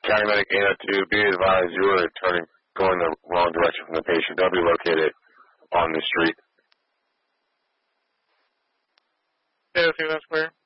County Medic 802, be advised you are going the wrong direction from the patient. They'll be located on the street. 802, that's clear.